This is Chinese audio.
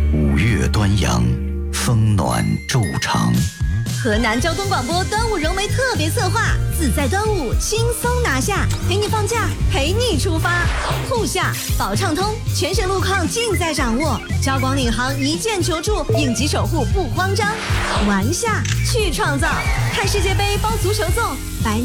五岳端阳，风暖昼长。 河南交通广播端午融媒特别策划，自在端午轻松拿下，陪你放假，陪你出发。沪下保畅通，全省路况尽在掌握。交广领航一键求助，应急守护不慌张。玩下去创造，看世界杯包足球粽。